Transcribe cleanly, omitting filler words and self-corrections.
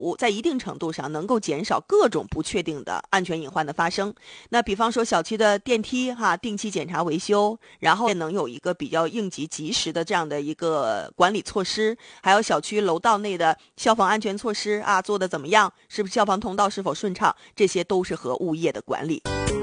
在一定程度上能够减少各种不确定的安全隐患的发生。那比方说小区的电梯定期检查维修，然后也能有一个比较应急及时的这样的一个管理措施，还有小区楼道内的消防安全措施做得怎么样，是不是消防通道是否顺畅，这些都是和物业的管理。